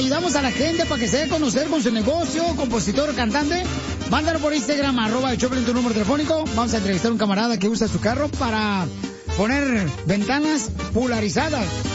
ayudamos a la gente para que se dé a conocer con su negocio, compositor, cantante. Mándalo por Instagram, @ el show de Piolín, tu número telefónico. Vamos a entrevistar a un camarada que usa su carro para poner ventanas polarizadas.